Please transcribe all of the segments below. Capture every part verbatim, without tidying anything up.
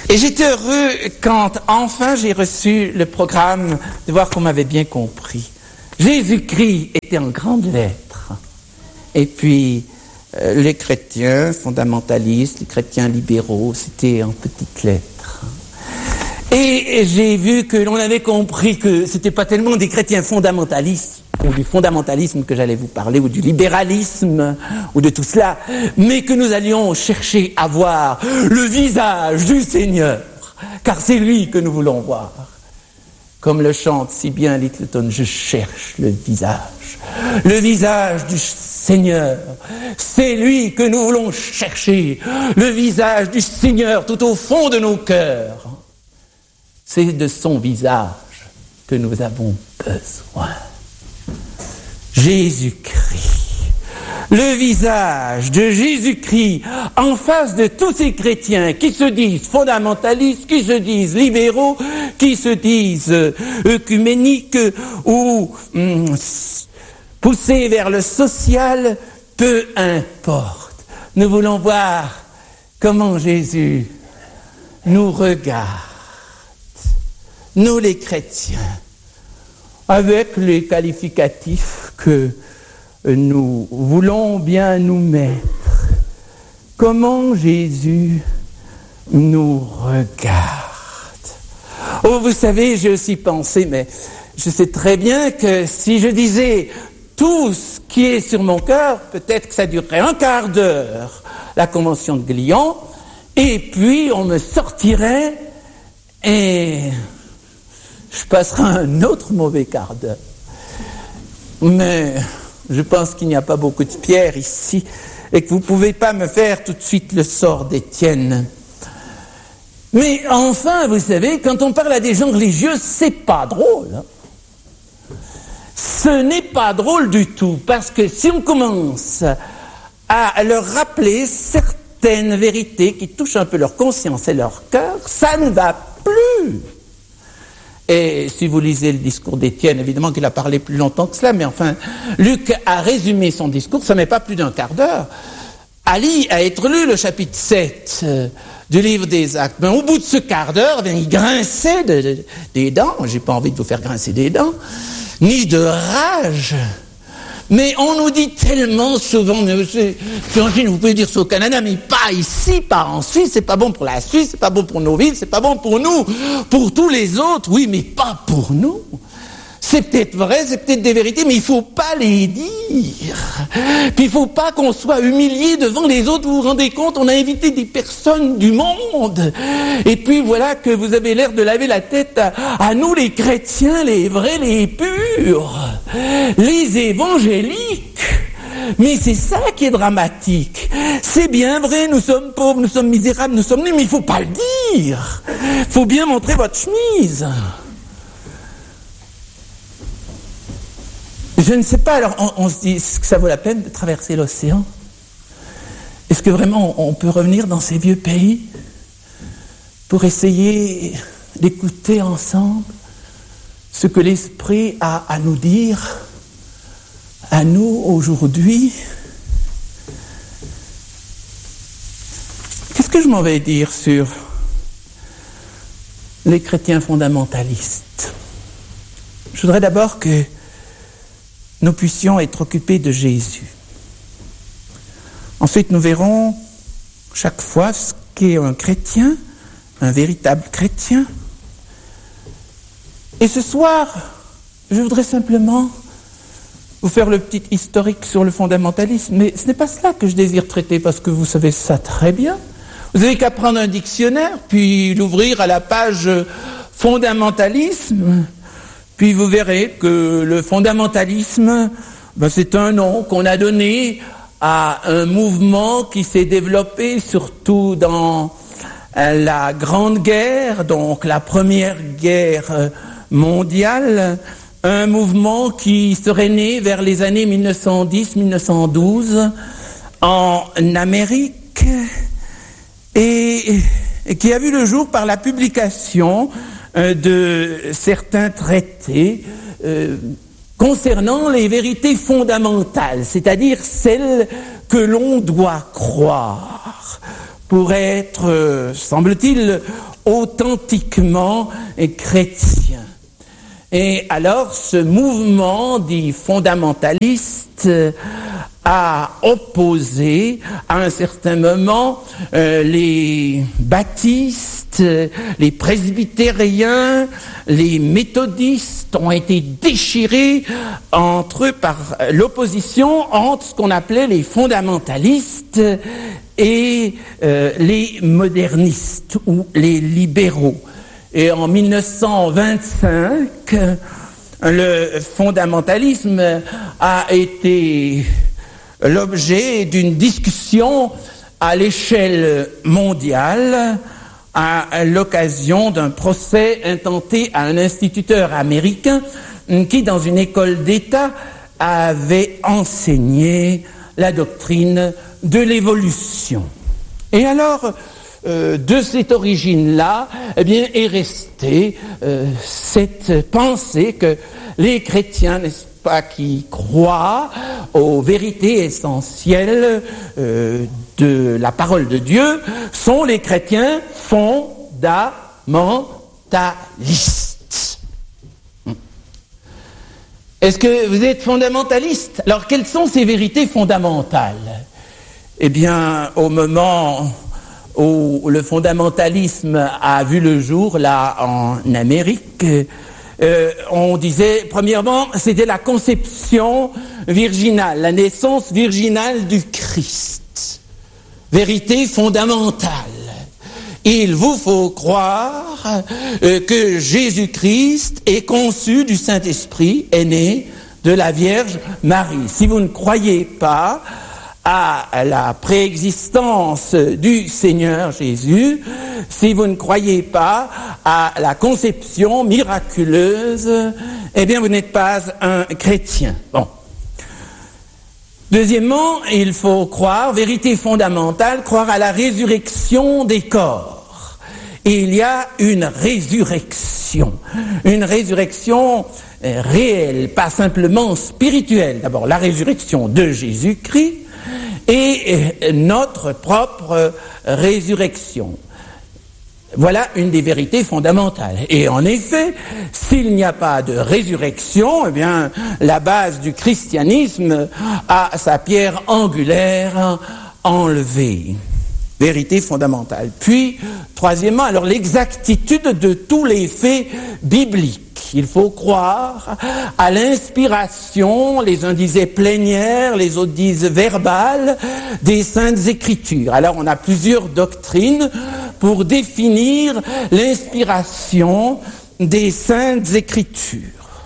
Et j'étais heureux quand enfin j'ai reçu le programme de voir qu'on m'avait bien compris. Jésus-Christ était en grandes lettres. Et puis, euh, les chrétiens fondamentalistes, les chrétiens libéraux, c'était en petites lettres. Et j'ai vu que l'on avait compris que c'était pas tellement des chrétiens fondamentalistes, ou du fondamentalisme que j'allais vous parler, ou du libéralisme, ou de tout cela, mais que nous allions chercher à voir le visage du Seigneur, car c'est lui que nous voulons voir. Comme le chante si bien Littleton, je cherche le visage, le visage du Seigneur. C'est lui que nous voulons chercher, le visage du Seigneur tout au fond de nos cœurs. C'est de son visage que nous avons besoin. Jésus-Christ. Le visage de Jésus-Christ en face de tous ces chrétiens qui se disent fondamentalistes, qui se disent libéraux, qui se disent œcuméniques ou hum, poussés vers le social, peu importe. Nous voulons voir comment Jésus nous regarde. Nous les chrétiens, avec les qualificatifs que nous voulons bien nous mettre, comment Jésus nous regarde. Oh, vous savez, j'ai aussi pensé, mais je sais très bien que si je disais tout ce qui est sur mon cœur, peut-être que ça durerait un quart d'heure, la convention de Glion, et puis on me sortirait et je passerai un autre mauvais quart d'heure. Mais je pense qu'il n'y a pas beaucoup de pierres ici et que vous ne pouvez pas me faire tout de suite le sort d'Étienne. Mais enfin, vous savez, quand on parle à des gens religieux, c'est pas drôle. Hein? Ce n'est pas drôle du tout, parce que si on commence à leur rappeler certaines vérités qui touchent un peu leur conscience et leur cœur, ça ne va plus. Et si vous lisez le discours d'Étienne, évidemment qu'il a parlé plus longtemps que cela, mais enfin, Luc a résumé son discours, ça met pas plus d'un quart d'heure. Ali a être lu le chapitre sept euh, du livre des Actes. Mais au bout de ce quart d'heure, bien, il grinçait de, de, des dents. J'ai pas envie de vous faire grincer des dents, ni de rage. Mais on nous dit tellement souvent, mais c'est, j'imagine, vous pouvez dire ça au Canada, mais pas ici, pas en Suisse, c'est pas bon pour la Suisse, c'est pas bon pour nos villes, c'est pas bon pour nous, pour tous les autres, oui, mais pas pour nous. C'est peut-être vrai, c'est peut-être des vérités, mais il faut pas les dire. Puis il faut pas qu'on soit humilié devant les autres, vous vous rendez compte, on a invité des personnes du monde. Et puis voilà que vous avez l'air de laver la tête à, à nous les chrétiens, les vrais, les purs, les évangéliques. Mais c'est ça qui est dramatique. C'est bien vrai, nous sommes pauvres, nous sommes misérables, nous sommes nuls, mais il faut pas le dire. Il faut bien montrer votre chemise. Je ne sais pas, alors on, on se dit, est-ce que ça vaut la peine de traverser l'océan? Est-ce que vraiment on, on peut revenir dans ces vieux pays pour essayer d'écouter ensemble ce que l'Esprit a à nous dire, à nous aujourd'hui? Qu'est-ce que je m'en vais dire sur les chrétiens fondamentalistes? Je voudrais d'abord que nous puissions être occupés de Jésus. Ensuite, nous verrons chaque fois ce qu'est un chrétien, un véritable chrétien. Et ce soir, je voudrais simplement vous faire le petit historique sur le fondamentalisme, mais ce n'est pas cela que je désire traiter, parce que vous savez ça très bien. Vous n'avez qu'à prendre un dictionnaire, puis l'ouvrir à la page fondamentalisme. Puis vous verrez que le fondamentalisme, ben c'est un nom qu'on a donné à un mouvement qui s'est développé surtout dans la Grande Guerre, donc la Première Guerre mondiale, un mouvement qui serait né vers les années mille neuf cent dix mille neuf cent douze en Amérique et qui a vu le jour par la publication de certains traités euh, concernant les vérités fondamentales, c'est-à-dire celles que l'on doit croire pour être, euh, semble-t-il, authentiquement chrétien. Et alors, ce mouvement dit fondamentaliste a opposé à un certain moment euh, les baptistes, les presbytériens, les méthodistes ont été déchirés entre eux par l'opposition entre ce qu'on appelait les fondamentalistes et euh, les modernistes ou les libéraux. Et en mille neuf cent vingt-cinq, le fondamentalisme a été l'objet d'une discussion à l'échelle mondiale à l'occasion d'un procès intenté à un instituteur américain qui, dans une école d'État, avait enseigné la doctrine de l'évolution. Et alors, euh, de cette origine-là, eh bien, est restée euh, cette pensée que les chrétiens, n'est-ce pas, qui croient aux vérités essentielles euh, de la parole de Dieu, sont les chrétiens fondamentalistes. Est-ce que vous êtes fondamentaliste? Alors, quelles sont ces vérités fondamentales? Eh bien, au moment où le fondamentalisme a vu le jour, là, en Amérique, euh, on disait, premièrement, c'était la conception virginale, la naissance virginale du Christ. Vérité fondamentale. Il vous faut croire euh, que Jésus-Christ est conçu du Saint-Esprit, est né de la Vierge Marie. Si vous ne croyez pas à la préexistence du Seigneur Jésus, si vous ne croyez pas à la conception miraculeuse, eh bien vous n'êtes pas un chrétien. Bon. Deuxièmement, il faut croire, vérité fondamentale, croire à la résurrection des corps. Et il y a une résurrection, une résurrection réelle, pas simplement spirituelle. D'abord, la résurrection de Jésus-Christ et notre propre résurrection. Voilà une des vérités fondamentales. Et en effet, s'il n'y a pas de résurrection, eh bien, la base du christianisme a sa pierre angulaire enlevée. Vérité fondamentale. Puis, troisièmement, alors l'exactitude de tous les faits bibliques. Il faut croire à l'inspiration, les uns disaient plénière, les autres disent verbale, des Saintes Écritures. Alors, on a plusieurs doctrines pour définir l'inspiration des Saintes Écritures.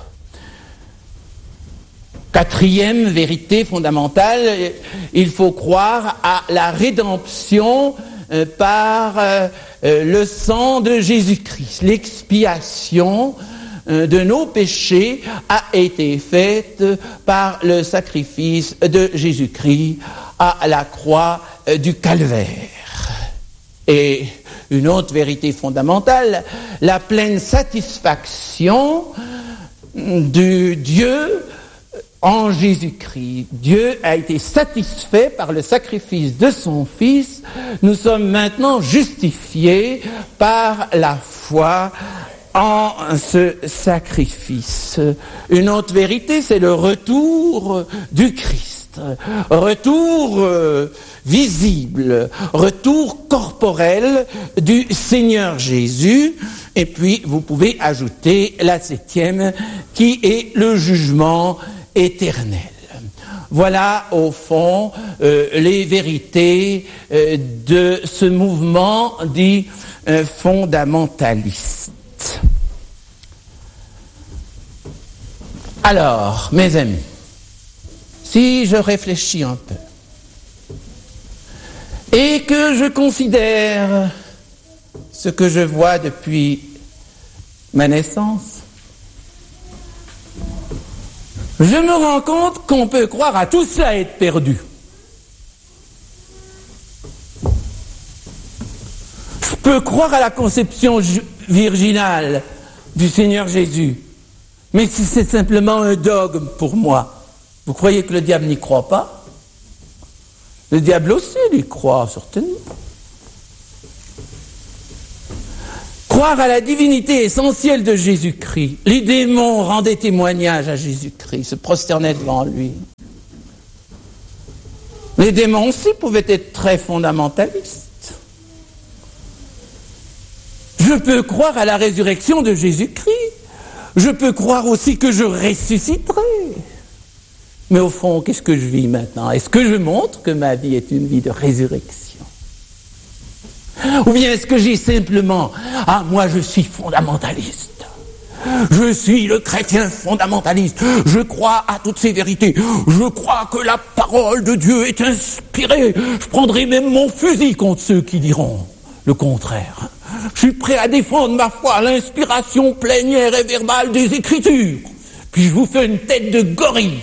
Quatrième vérité fondamentale, il faut croire à la rédemption euh, par euh, le sang de Jésus-Christ. L'expiation euh, de nos péchés a été faite par le sacrifice de Jésus-Christ à la croix euh, du Calvaire. Et une autre vérité fondamentale, la pleine satisfaction du Dieu en Jésus-Christ. Dieu a été satisfait par le sacrifice de son Fils. Nous sommes maintenant justifiés par la foi en ce sacrifice. Une autre vérité, c'est le retour du Christ. Retour euh, visible, retour corporel du Seigneur Jésus. Et puis, vous pouvez ajouter la septième, qui est le jugement éternel. Voilà, au fond, euh, les vérités euh, de ce mouvement dit euh, fondamentaliste. Alors, mes amis, si je réfléchis un peu et que je considère ce que je vois depuis ma naissance, je me rends compte qu'on peut croire à tout cela et être perdu. Je peux croire à la conception virginale du Seigneur Jésus, mais si c'est simplement un dogme pour moi, vous croyez que le diable n'y croit pas? Le diable aussi y croit, certainement. Croire à la divinité essentielle de Jésus-Christ. Les démons rendaient témoignage à Jésus-Christ, se prosternaient devant lui. Les démons aussi pouvaient être très fondamentalistes. Je peux croire à la résurrection de Jésus-Christ. Je peux croire aussi que je ressusciterai. Mais au fond, qu'est-ce que je vis maintenant? Est-ce que je montre que ma vie est une vie de résurrection? Ou bien est-ce que j'ai simplement, ah, moi je suis fondamentaliste. Je suis le chrétien fondamentaliste. Je crois à toutes ces vérités. Je crois que la parole de Dieu est inspirée. Je prendrai même mon fusil contre ceux qui diront le contraire. Je suis prêt à défendre ma foi à l'inspiration plénière et verbale des Écritures. Puis je vous fais une tête de gorille.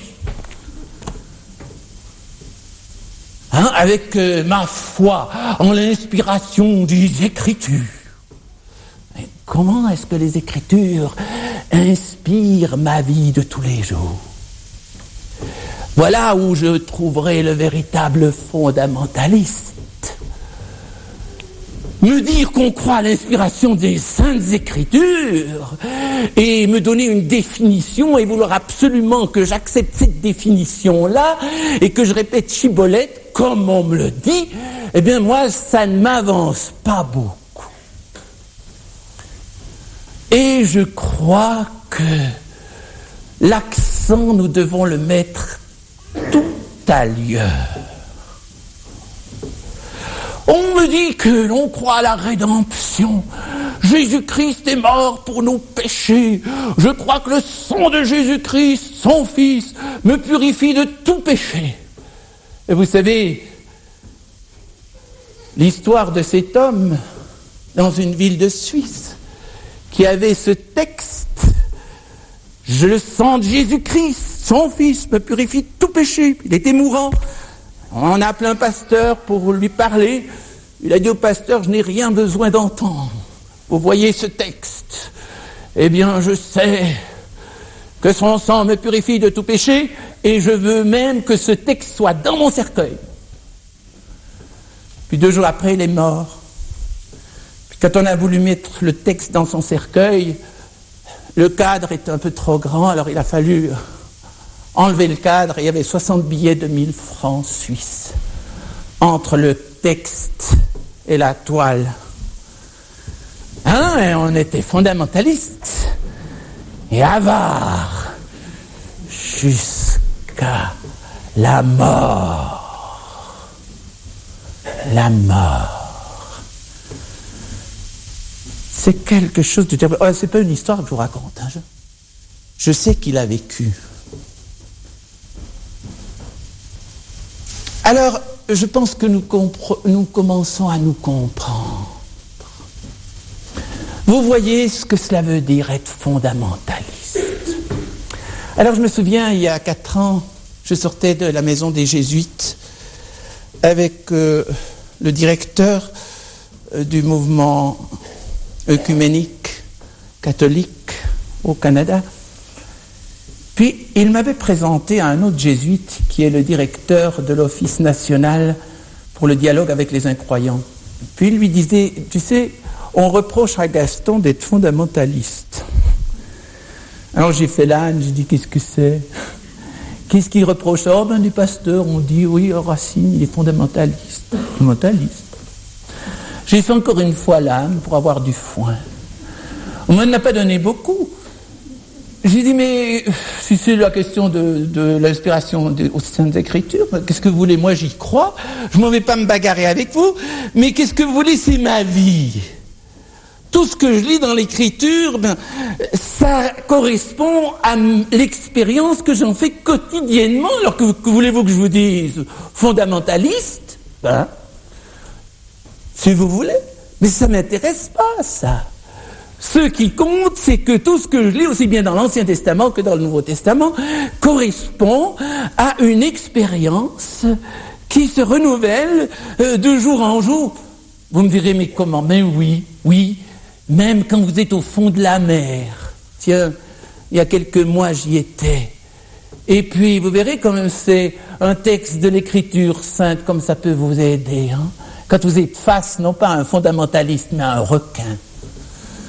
Hein, avec euh, ma foi en l'inspiration des Écritures. Mais comment est-ce que les Écritures inspirent ma vie de tous les jours? Voilà où je trouverai le véritable fondamentaliste. Me dire qu'on croit à l'inspiration des Saintes Écritures et me donner une définition et vouloir absolument que j'accepte cette définition-là et que je répète chibolette comme on me le dit, eh bien moi, ça ne m'avance pas beaucoup. Et je crois que l'accent, nous devons le mettre tout ailleurs. On me dit que l'on croit à la rédemption. Jésus-Christ est mort pour nos péchés. Je crois que le sang de Jésus-Christ, son Fils, me purifie de tout péché. Et vous savez, l'histoire de cet homme dans une ville de Suisse qui avait ce texte, je le sens de Jésus-Christ, son Fils, me purifie de tout péché. Il était mourant. On a appelé un pasteur pour lui parler. Il a dit au pasteur, je n'ai rien besoin d'entendre. Vous voyez ce texte? Eh bien, je sais que son sang me purifie de tout péché et je veux même que ce texte soit dans mon cercueil. Puis deux jours après, il est mort. Puis quand on a voulu mettre le texte dans son cercueil, le cadre est un peu trop grand, alors il a fallu enlever le cadre, et il y avait soixante billets de mille francs suisses entre le texte et la toile. Hein, et on était fondamentaliste et avare jusqu'à la mort. La mort. C'est quelque chose de terrible. Oh, c'est pas une histoire que je vous raconte. Hein, je, je sais qu'il a vécu. Alors, je pense que nous, compre- nous commençons à nous comprendre. Vous voyez ce que cela veut dire être fondamentaliste. Alors, je me souviens, il y a quatre ans, je sortais de la maison des Jésuites avec euh, le directeur euh, du mouvement œcuménique catholique au Canada. Puis, il m'avait présenté à un autre jésuite qui est le directeur de l'Office national pour le dialogue avec les incroyants. Puis, il lui disait, tu sais, on reproche à Gaston d'être fondamentaliste. Alors, j'ai fait l'âne, j'ai dit, qu'est-ce que c'est? Qu'est-ce qu'il reproche? Oh, ben, du pasteur, on dit, oui, oh, Racine, il est fondamentaliste. Fondamentaliste. J'ai fait encore une fois l'âme pour avoir du foin. On ne m'en a pas donné beaucoup. J'ai dit, mais si c'est la question de, de l'inspiration aux Saintes Écritures, qu'est-ce que vous voulez? Moi, j'y crois. Je ne vais pas me bagarrer avec vous. Mais qu'est-ce que vous voulez? C'est ma vie. Tout ce que je lis dans l'Écriture, ben, ça correspond à l'expérience que j'en fais quotidiennement. Alors que, que voulez-vous que je vous dise? Fondamentaliste? Ben, si vous voulez. Mais ça ne m'intéresse pas, ça. Ce qui compte, c'est que tout ce que je lis, aussi bien dans l'Ancien Testament que dans le Nouveau Testament, correspond à une expérience qui se renouvelle euh, de jour en jour. Vous me direz, mais comment? Mais oui, oui, même quand vous êtes au fond de la mer. Tiens, il y a quelques mois, j'y étais. Et puis, vous verrez comme c'est un texte de l'Écriture sainte, comme ça peut vous aider. Hein? Quand vous êtes face, non pas à un fondamentaliste, mais à un requin.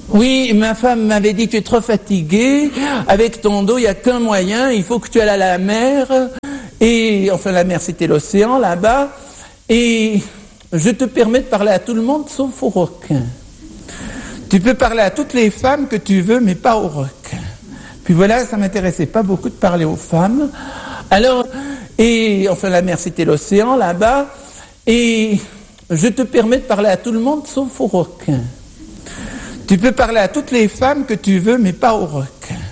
Oui, ma femme m'avait dit que tu es trop fatiguée, avec ton dos, il n'y a qu'un moyen, il faut que tu ailles à la mer, et enfin la mer c'était l'océan là-bas, et je te permets de parler à tout le monde sauf aux requins. Tu peux parler à toutes les femmes que tu veux, mais pas aux requins. Puis voilà, ça m'intéressait pas beaucoup de parler aux femmes. Alors, et enfin la mer c'était l'océan là-bas, et je te permets de parler à tout le monde sauf aux requins. Tu peux parler à toutes les femmes que tu veux, mais pas aux requins.